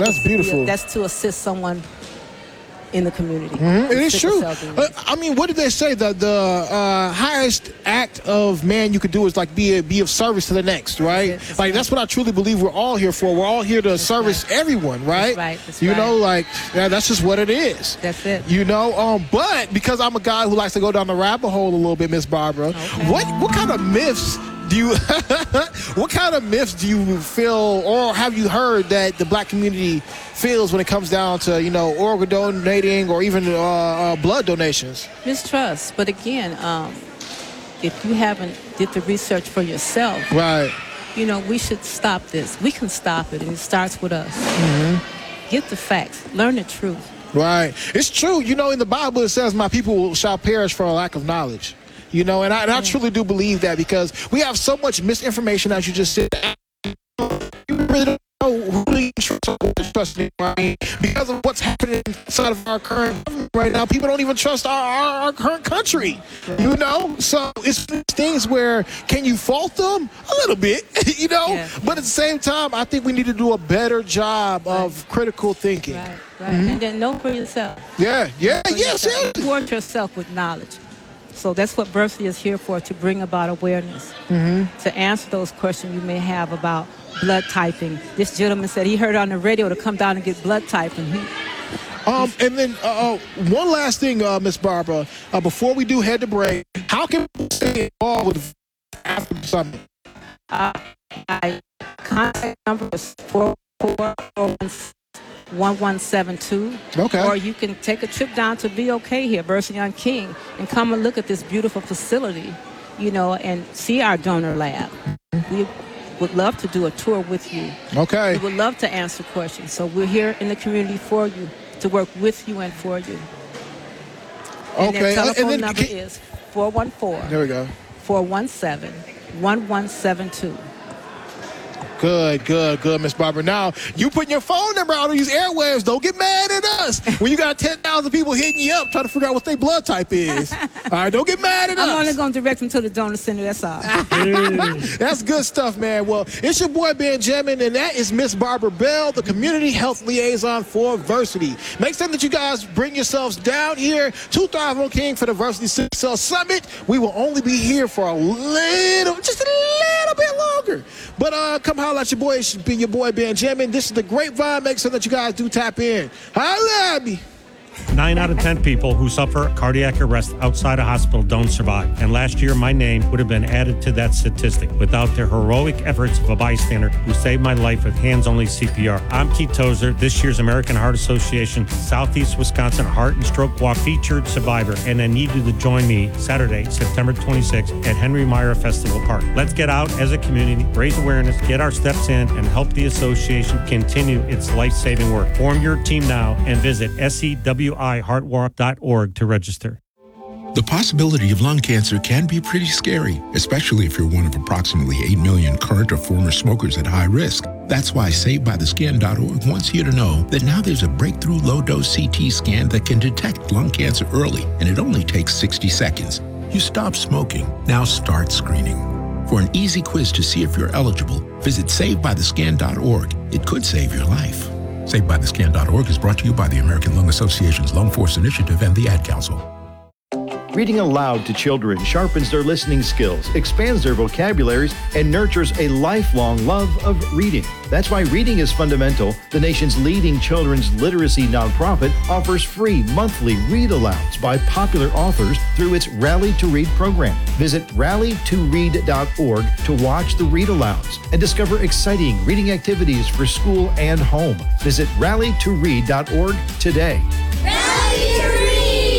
That's beautiful. That's to assist someone in the community. It is true. I mean, what did they say? The highest act of man you could do is like be of service to the next, right? That's what I truly believe we're all here for. We're all here to service everyone, right? That's you know, that's just what it is. That's it. You know, but because I'm a guy who likes to go down the rabbit hole a little bit, Miss Barbara, what kind of myths do you what kind of myths do you feel or have you heard that the black community feels when it comes down to, you know, organ donating or even blood donations? Mistrust. But again, if you haven't did the research for yourself, right, you know, we should stop this. We can stop it, and it starts with us. Get the facts. Learn the truth. Right. It's true. You know, in the Bible it says, my people shall perish for a lack of knowledge. You know, and I truly do believe that because we have so much misinformation, as you just said. You really don't know who to trust anymore. Because of what's happening inside of our current government right now, people don't even trust our current country. You know? So it's things where, can you fault them? A little bit, you know? Yeah. But at the same time, I think we need to do a better job of critical thinking. Right. And then know for yourself. Yes. Reward yourself with knowledge. So that's what Versity is here for, to bring about awareness, to answer those questions you may have about blood typing. This gentleman said he heard on the radio to come down and get blood typing. And then one last thing, Miss Barbara, before we do head to break, how can we stay involved with African Summit? My contact number is 441-1172. Okay. Or you can take a trip down to VOK here, Versity on King, and come and look at this beautiful facility, you know, and see our donor lab. We would love to do a tour with you. Okay. We would love to answer questions. So we're here in the community for you, to work with you and for you. And okay. their telephone number is 414. There we go. 417-1172. Good, Miss Barbara. Now, you putting your phone number out on these airwaves, don't get mad at us when you got 10,000 people hitting you up trying to figure out what their blood type is. All right, don't get mad at us. I'm only going to direct them to the donor center, that's all. That's good stuff, man. Well, it's your boy, Benjamin, and that is Miss Barbara Bell, the Community Health Liaison for Versity. Make sure that you guys bring yourselves down here to Thrive on King for the Versity Cell Summit. We will only be here for just a little bit longer. But come holler at your boy Benjamin. This is the Grapevine. Make sure that you guys do tap in. Holla at me. 9 out of 10 people who suffer cardiac arrest outside a hospital don't survive. And last year, my name would have been added to that statistic without the heroic efforts of a bystander who saved my life with hands-only CPR. I'm Keith Tozer, this year's American Heart Association Southeast Wisconsin Heart and Stroke Walk featured survivor, and I need you to join me Saturday, September 26th at Henry Meyer Festival Park. Let's get out as a community, raise awareness, get our steps in, and help the association continue its life-saving work. Form your team now and visit SEWIHeartWalk.org to register. The possibility of lung cancer can be pretty scary, especially if you're one of approximately 8 million current or former smokers at high risk. That's why SaveByTheScan.org wants you to know that now there's a breakthrough low-dose CT scan that can detect lung cancer early, and it only takes 60 seconds. You stop smoking, now start screening. For an easy quiz to see if you're eligible, visit SaveByTheScan.org. It could save your life. SaveByTheScan.org is brought to you by the American Lung Association's Lung Force Initiative and the Ad Council. Reading aloud to children sharpens their listening skills, expands their vocabularies, and nurtures a lifelong love of reading. That's why Reading is Fundamental, the nation's leading children's literacy nonprofit, offers free monthly read-alouds by popular authors through its Rally to Read program. Visit rallytoread.org to watch the read-alouds and discover exciting reading activities for school and home. Visit rallytoread.org today. Rally to Read!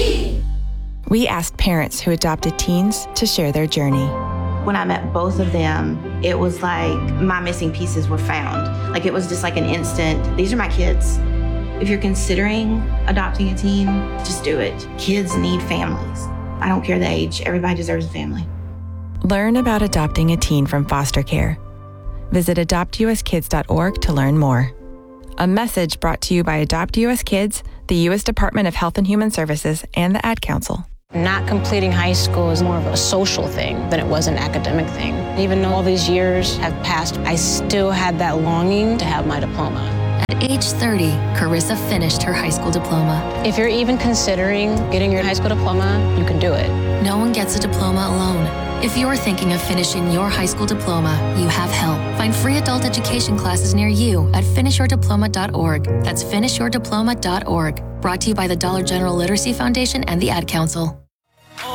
We asked parents who adopted teens to share their journey. When I met both of them, it was like my missing pieces were found. Like it was just like an instant, these are my kids. If you're considering adopting a teen, just do it. Kids need families. I don't care the age, everybody deserves a family. Learn about adopting a teen from foster care. Visit adoptuskids.org to learn more. A message brought to you by Adopt US Kids, the U.S. Department of Health and Human Services, and the Ad Council. Not completing high school is more of a social thing than it was an academic thing. Even though all these years have passed, I still had that longing to have my diploma. At age 30, Carissa finished her high school diploma. If you're even considering getting your high school diploma, you can do it. No one gets a diploma alone. If you're thinking of finishing your high school diploma, you have help. Find free adult education classes near you at finishyourdiploma.org. That's finishyourdiploma.org. Brought to you by the Dollar General Literacy Foundation and the Ad Council.